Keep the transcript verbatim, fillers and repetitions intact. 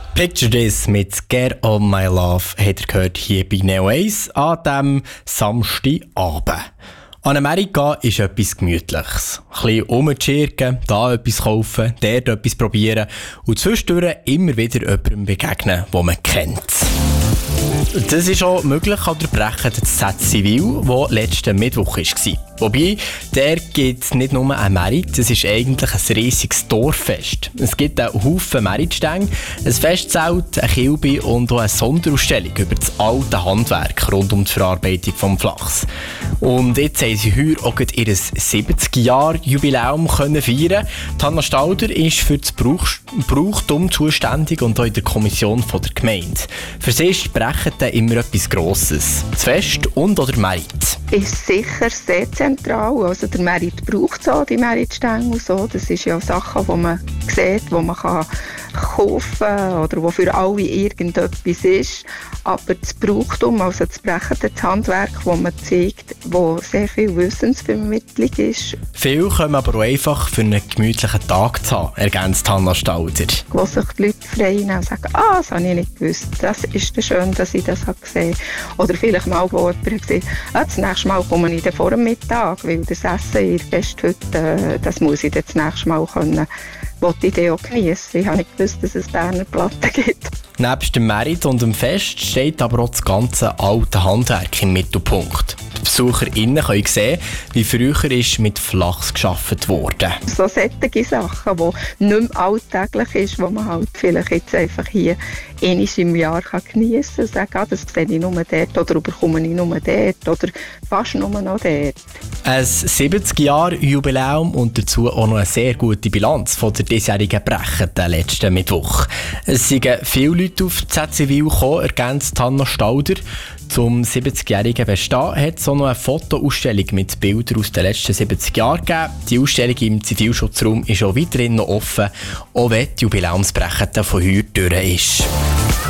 Picture This mit Get On My Love hat ihr gehört hier bei Neo eins an diesem Samstagabend. An eine Märkte gehen ist etwas Gemütliches. Ein bisschen rumschirken, da etwas kaufen, dort etwas probieren und zwischendurch immer wieder jemandem begegnen, den man kennt. Das ist auch möglich an der Brechen des Z Zivil, der letzten Mittwoch war. Wobei, der gibt nicht nur ein Merit, es ist eigentlich ein riesiges Dorffest. Es gibt einen Haufen Meritstänge, ein Festzelt, eine Kilbe und auch eine Sonderausstellung über das alte Handwerk rund um die Verarbeitung des Flachs. Und jetzt haben sie heute auch ihr siebzig-Jahr-Jubiläum feiern können. Hanna Stalder ist für das Brauch Brauchtum zuständig und auch in der Kommission von der Gemeinde. Für sie sprechen dann immer etwas Grosses. Das Fest und oder Merit. Ist sicher sehr zentral. Also der Merit braucht so, die Meritstänge und so. Das ist ja Sachen, die man sieht, die man kann kaufen kann oder wo für alle irgendetwas ist. Aber das Brauchtum, also das brechende Handwerk, das man zeigt, wo sehr viel Wissensvermittlung ist. Viele kommen aber auch einfach für einen gemütlichen Tag zu haben, ergänzt Hanna Stalder. Wo sich die Leute freuen und sagen, ah, das habe ich nicht gewusst. Das ist das schön, dass ich das gesehen habe. Oder vielleicht mal, wo jemand sagt, ah, das nächste Mal komme ich dann vor dem Mittag, weil das Essen in der Festhütte, das muss ich dann das nächste Mal können. Wollte ich dann auch geniessen. Ich habe nicht gewusst, dass es Berner Platten gibt. Nebst dem Merit und dem Fest steht aber auch das ganze alte Handwerk im Mittelpunkt. Die BesucherInnen können sehen, wie früher ist mit Flachs gearbeitet wurde. So solche Sachen, die nicht mehr alltäglich ist, die man halt vielleicht jetzt einfach hier einmal im Jahr geniessen kann. Sagen, ah, das sehe ich nur dort oder bekomme ich nur dort oder fast nur noch dort. Ein siebzig-Jahr-Jubiläum und dazu auch noch eine sehr gute Bilanz von der diesjährigen Brechen den letzten Mittwoch. Es sind viele Leute auf Z Zivil gekommen, ergänzt Hanna Stalder. Zum siebzigjährigen Bestehen hat es auch noch eine Fotoausstellung mit Bildern aus den letzten siebzig Jahren gegeben. Die Ausstellung im Zivilschutzraum ist auch weiterhin noch offen, auch wenn die Jubiläumsbrechete von heute durch ist.